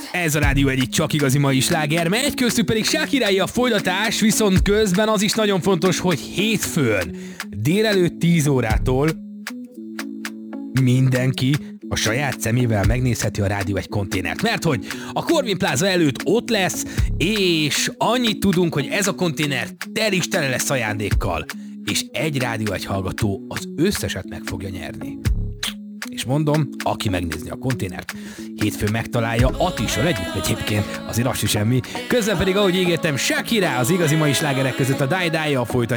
Ez a rádió egyik csak igazi mai sláger, megy köztük pedig Shakirái a folytatás, viszont közben az is nagyon fontos, hogy hétfőn délelőtt 10 órától mindenki a saját szemével megnézheti a Rádió egy konténert, mert hogy a Corvin Plaza előtt ott lesz, és annyit tudunk, hogy ez a konténer tele lesz ajándékkal, és egy Rádió egy hallgató az összeset meg fogja nyerni. És mondom, aki megnézni a konténert, hétfőn megtalálja Attissal együtt egyébként, azért az is semmi. Közben pedig, ahogy ígértem, Shakira az igazi mai slágerek között a Die Die-jal folytatja.